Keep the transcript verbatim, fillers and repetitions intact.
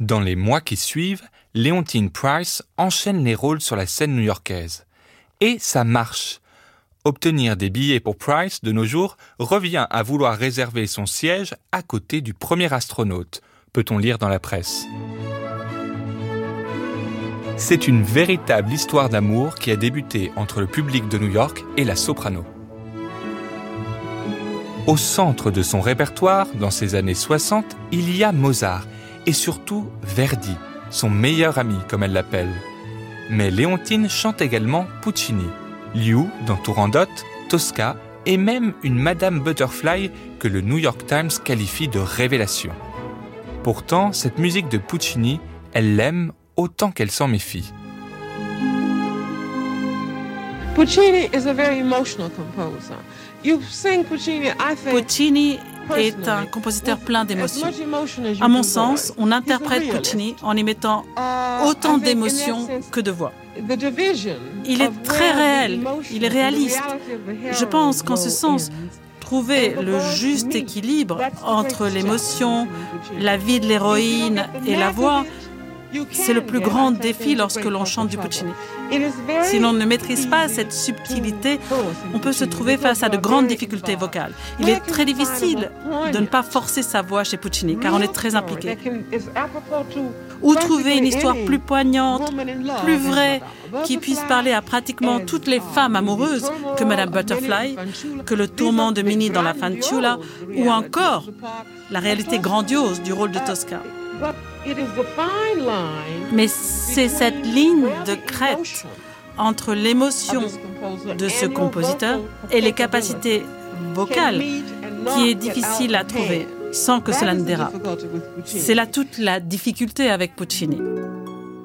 Dans les mois qui suivent, Leontyne Price enchaîne les rôles sur la scène new-yorkaise. Et ça marche. Obtenir des billets pour Price de nos jours revient à vouloir réserver son siège à côté du premier astronaute, peut-on lire dans la presse. C'est une véritable histoire d'amour qui a débuté entre le public de New York et la soprano. Au centre de son répertoire, dans ces années soixante, il y a Mozart et surtout Verdi, son meilleur ami comme elle l'appelle. Mais Leontyne chante également Puccini, Liu dans Turandot, Tosca et même une Madame Butterfly que le New York Times qualifie de révélation. Pourtant, cette musique de Puccini, elle l'aime autant qu'elle s'en méfie. Puccini is a very emotional composer. You sing Puccini, I think, Puccini est un compositeur plein d'émotions. À mon sens, on interprète Puccini en y mettant autant d'émotions que de voix. Il est très réel, il est réaliste. Je pense qu'en ce sens, trouver le juste équilibre entre l'émotion, la vie de l'héroïne et la voix, c'est le plus grand défi lorsque l'on chante du Puccini. Si l'on ne maîtrise pas cette subtilité, on peut se trouver face à de grandes difficultés vocales. Il est très difficile de ne pas forcer sa voix chez Puccini, car on est très impliqué. Ou trouver une histoire plus poignante, plus vraie, qui puisse parler à pratiquement toutes les femmes amoureuses que Madame Butterfly, que le tourment de Minnie dans La Fanciulla, ou encore la réalité grandiose du rôle de Tosca. Mais c'est cette ligne de crête entre l'émotion de ce compositeur et les capacités vocales qui est difficile à trouver sans que cela ne dérape. C'est là toute la difficulté avec Puccini.